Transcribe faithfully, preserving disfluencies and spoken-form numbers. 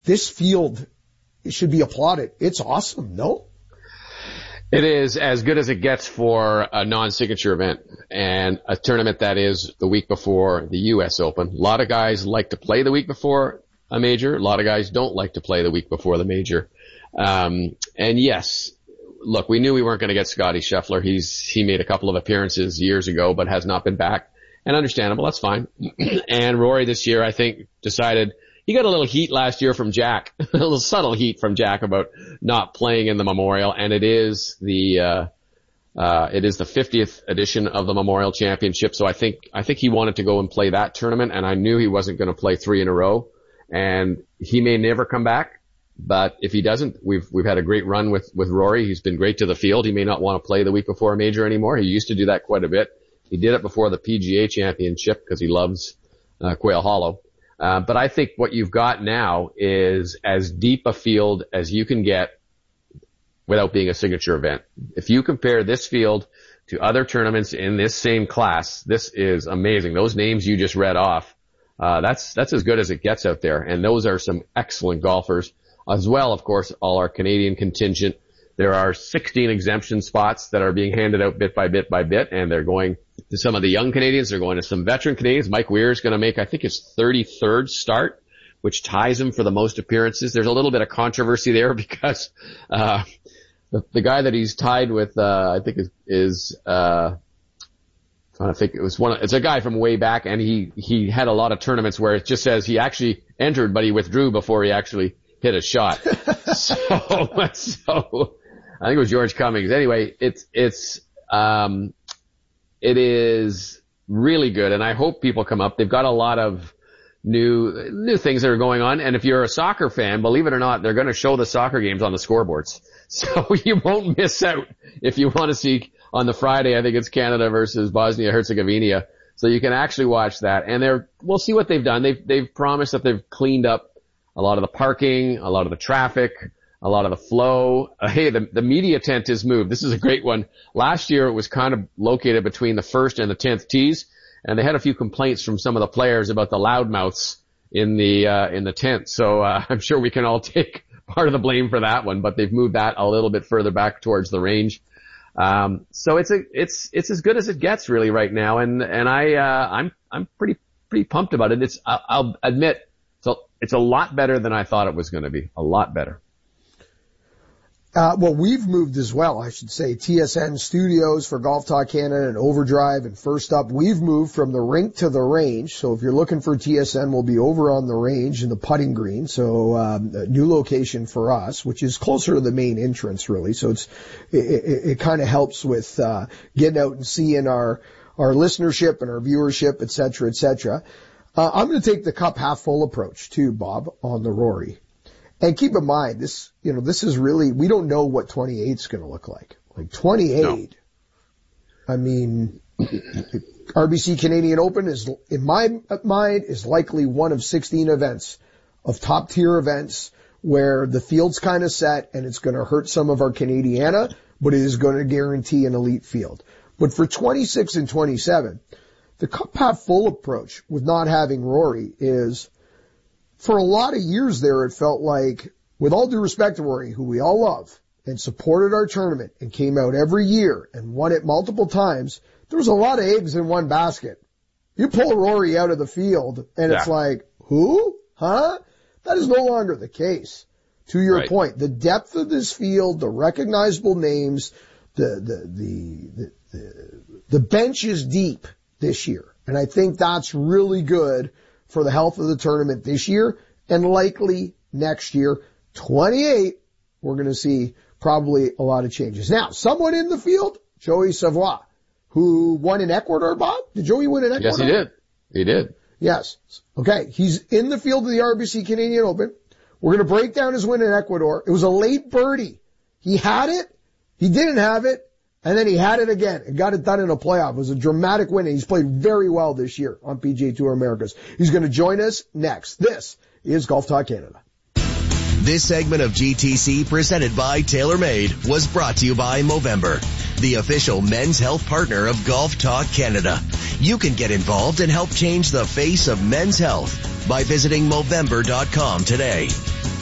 this field should be applauded. It's awesome, no? It is as good as it gets for a non-signature event and a tournament that is the week before the U S Open. A lot of guys like to play the week before a major. A lot of guys don't like to play the week before the major. Um, and yes, look, we knew we weren't going to get Scotty Scheffler. He's, he made a couple of appearances years ago, but has not been back. And understandable, that's fine. And Rory this year, I think, decided he got a little heat last year from Jack, a little subtle heat from Jack about not playing in the Memorial. And it is the, uh, uh, it is the fiftieth edition of the Memorial Championship. So I think, I think he wanted to go and play that tournament, and I knew he wasn't going to play three in a row. And he may never come back. But if he doesn't, we've, we've had a great run with, with Rory. He's been great to the field. He may not want to play the week before a major anymore. He used to do that quite a bit. He did it before the P G A Championship because he loves, uh, Quail Hollow. Uh, but I think what you've got now is as deep a field as you can get without being a signature event. If you compare this field to other tournaments in this same class, this is amazing. Those names you just read off, uh, that's, that's as good as it gets out there. And those are some excellent golfers. As well, of course, all our Canadian contingent. There are sixteen exemption spots that are being handed out bit by bit by bit, and they're going to some of the young Canadians. They're going to some veteran Canadians. Mike Weir is going to make, I think, his thirty-third start, which ties him for the most appearances. There's a little bit of controversy there because uh the, the guy that he's tied with, uh I think is, is uh I think it was one, it's a guy from way back, and he, he had a lot of tournaments where it just says he actually entered, but he withdrew before he actually hit a shot. so, so, I think it was George Cummings. Anyway, it's, it's, um, it is really good, and I hope people come up. They've got a lot of new, new things that are going on, and if you're a soccer fan, believe it or not, they're gonna show the soccer games on the scoreboards. So you won't miss out if you want to see on the Friday, I think it's Canada versus Bosnia-Herzegovina. So you can actually watch that, and they're, we'll see what they've done. They've, they've promised that they've cleaned up a lot of the parking, a lot of the traffic, a lot of the flow. Uh, hey, the, the media tent is moved. This is a great one. Last year it was kind of located between the first and the tenth tees, and they had a few complaints from some of the players about the loudmouths in the, uh, in the tent. So, uh, I'm sure we can all take part of the blame for that one, but they've moved that a little bit further back towards the range. Um, so it's a, it's, it's as good as it gets really right now. And, and I, uh, I'm, I'm pretty, pretty pumped about it. It's, I'll, I'll admit, so it's a lot better than I thought it was going to be. A lot better. Uh, well, we've moved as well, I should say. T S N Studios for Golf Talk Canada and Overdrive and First Up. We've moved from the rink to the range. So if you're looking for T S N, we'll be over on the range in the putting green. So, um, a new location for us, which is closer to the main entrance, really. So it's, it, it, it kind of helps with, uh, getting out and seeing our, our listenership and our viewership, et cetera, et cetera. Uh, I'm going to take the cup half full approach too, Bob, on the Rory. And keep in mind, this, you know, this is really, we don't know what twenty-eight is going to look like. Like twenty-eight, no. I mean, R B C Canadian Open is, in my mind, is likely one of sixteen events of top tier events where the field's kind of set and it's going to hurt some of our Canadiana, but it is going to guarantee an elite field. But for twenty-six and twenty-seven, the cup half full approach with not having Rory is, for a lot of years there, it felt like, with all due respect to Rory, who we all love, and supported our tournament and came out every year and won it multiple times, there was a lot of eggs in one basket. You pull Rory out of the field and yeah. It's like, who? Huh? That is no longer the case. To your right. point, the depth of this field, the recognizable names, the, the, the, the, the, the bench is deep this year. And I think that's really good for the health of the tournament this year and likely next year. twenty-eight, we're going to see probably a lot of changes. Now, someone in the field, Joey Savoy, who won in Ecuador, Bob? Did Joey win in Ecuador? Yes, he did. He did. Yes. Okay. He's in the field of the R B C Canadian Open. We're going to break down his win in Ecuador. It was a late birdie. He had it. He didn't have it. And then he had it again and got it done in a playoff. It was a dramatic win, and he's played very well this year on P G A Tour Americas. He's going to join us next. This is Golf Talk Canada. This segment of G T C, presented by TaylorMade, was brought to you by Movember, the official men's health partner of Golf Talk Canada. You can get involved and help change the face of men's health by visiting Movember dot com today.